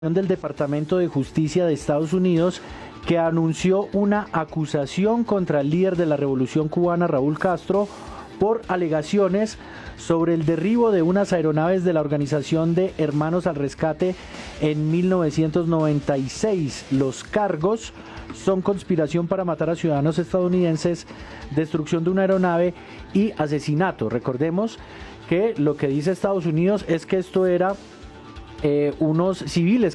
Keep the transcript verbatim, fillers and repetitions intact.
del Departamento de Justicia de Estados Unidos, que anunció una acusación contra el líder de la Revolución Cubana, Raúl Castro, por alegaciones sobre el derribo de unas aeronaves de la Organización de Hermanos al Rescate en mil novecientos noventa y seis. Los cargos son conspiración para matar a ciudadanos estadounidenses, destrucción de una aeronave y asesinato. Recordemos que lo que dice Estados Unidos es que esto era eh, unos civiles